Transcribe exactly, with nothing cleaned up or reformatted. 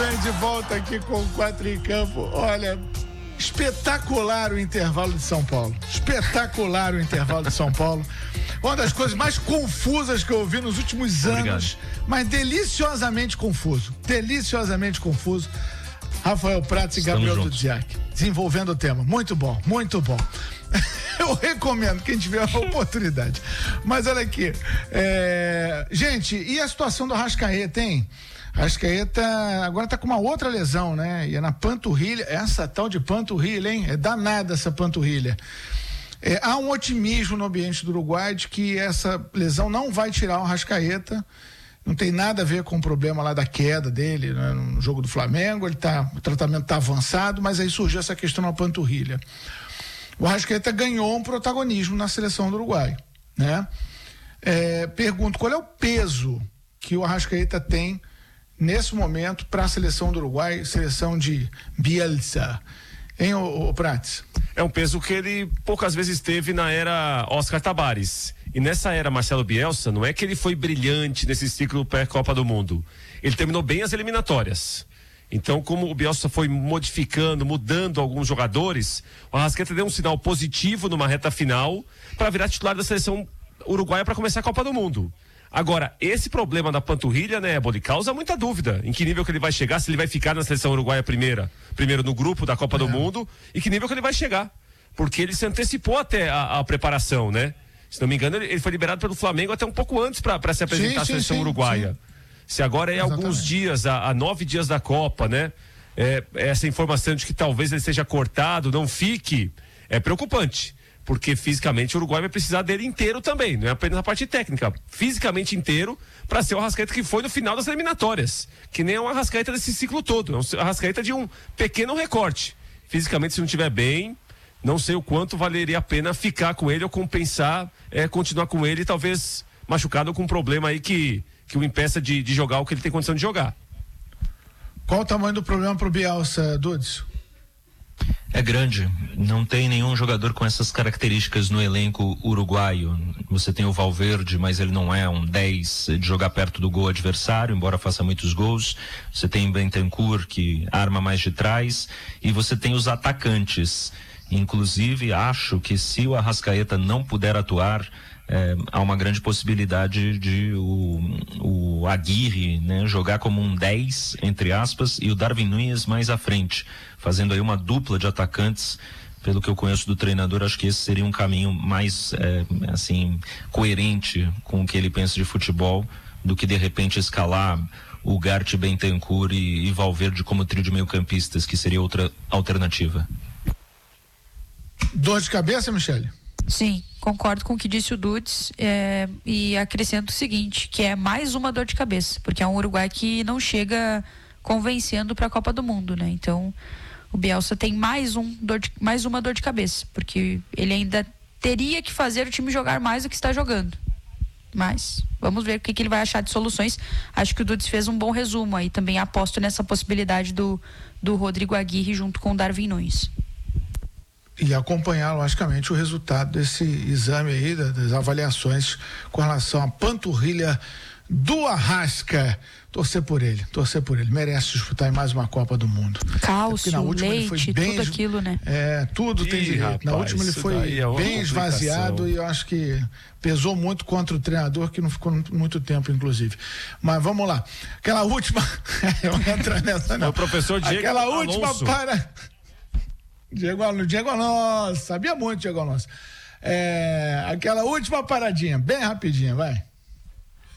bem, de volta aqui com o Quatro em Campo. Olha, espetacular o intervalo de São Paulo. Espetacular o intervalo de São Paulo. Uma das coisas mais confusas que eu ouvi nos últimos anos. Obrigado. Mas deliciosamente confuso. Deliciosamente confuso. Rafael Prats e Gabriel Dudziak, desenvolvendo o tema. Muito bom, muito bom. Eu recomendo quem tiver a oportunidade. Mas olha aqui, é... gente, e a situação do Arrascaeta, hein? Arrascaeta agora tá com uma outra lesão, né? E é na panturrilha, essa tal de panturrilha, hein? É danada essa panturrilha. É, há um otimismo no ambiente do Uruguai de que essa lesão não vai tirar o Arrascaeta. Não tem nada a ver com o problema lá da queda dele, né, no jogo do Flamengo. Ele tá, o tratamento está avançado, mas aí surgiu essa questão na panturrilha. O Arrascaeta ganhou um protagonismo na seleção do Uruguai, né? É, pergunto, qual é o peso que o Arrascaeta tem nesse momento para a seleção do Uruguai, seleção de Bielsa, hein, ô, ô Prats? É um peso que ele poucas vezes teve na era Oscar Tabares. E nessa era Marcelo Bielsa, não é que ele foi brilhante nesse ciclo pré-Copa do Mundo. Ele terminou bem as eliminatórias. Então, como o Bielsa foi modificando, mudando alguns jogadores, o Arrascaeta deu um sinal positivo numa reta final para virar titular da seleção uruguaia para começar a Copa do Mundo. Agora, esse problema da panturrilha, né, Boli, causa muita dúvida em que nível que ele vai chegar, se ele vai ficar na seleção uruguaia primeira, primeiro no grupo da Copa é. do Mundo, e que nível que ele vai chegar. Porque ele se antecipou até a, a preparação, né? Se não me engano, ele, ele foi liberado pelo Flamengo até um pouco antes para se apresentar sim, à seleção sim, uruguaia. Sim. Se agora é Exatamente. alguns dias, a, a nove dias da Copa, né? É, essa informação de que talvez ele seja cortado, não fique, é preocupante. Porque fisicamente o Uruguai vai precisar dele inteiro também, não é apenas a parte técnica, fisicamente inteiro para ser o Arrascaeta que foi no final das eliminatórias, que nem é um Arrascaeta desse ciclo todo, é um Arrascaeta de um pequeno recorte. Fisicamente, se não estiver bem, não sei o quanto valeria a pena ficar com ele ou compensar, é, continuar com ele, talvez machucado com um problema aí que, que o impeça de, de jogar o que ele tem condição de jogar. Qual o tamanho do problema pro Bielsa, Dudes? É grande, não tem nenhum jogador com essas características no elenco uruguaio. Você tem o Valverde, mas ele não é um dez de jogar perto do gol adversário, embora faça muitos gols. Você tem Bentancur, que arma mais de trás, e você tem os atacantes. Inclusive, acho que se o Arrascaeta não puder atuar, é, há uma grande possibilidade de o, o Aguirre, né, jogar como um dez, entre aspas, e o Darwin Núñez mais à frente, fazendo aí uma dupla de atacantes. Pelo que eu conheço do treinador, acho que esse seria um caminho mais é, assim, coerente com o que ele pensa de futebol, do que de repente escalar o Ugarte, Bentancur e, e Valverde como trio de meio-campistas, que seria outra alternativa. Dor de cabeça, Michele? Sim, concordo com o que disse o Dudes, é, e acrescento o seguinte, que é mais uma dor de cabeça, porque é um Uruguai que não chega convencendo para a Copa do Mundo, né? Então, o Bielsa tem mais, um dor de, mais uma dor de cabeça, porque ele ainda teria que fazer o time jogar mais do que está jogando. Mas vamos ver o que, que ele vai achar de soluções. Acho que o Dudes fez um bom resumo aí, também aposto nessa possibilidade do, do Rodrigo Aguirre junto com o Darwin Núñez. E acompanhar, logicamente, o resultado desse exame aí, das avaliações com relação à panturrilha do Arrasca. Torcer por ele, torcer por ele. Merece disputar em mais uma Copa do Mundo. Cálcio, na última leite, ele foi bem, tudo aquilo, né? É, tudo Ih, tem direito. Rapaz, na última ele foi é bem esvaziado e eu acho que pesou muito contra o treinador, que não ficou muito tempo, inclusive. Mas vamos lá. Aquela última... eu vou entrar nessa, não. O professor Diego Aquela Alonso. última para... Diego, Diego Alonso, sabia muito, Diego Alonso. É, aquela última paradinha, bem rapidinha, vai.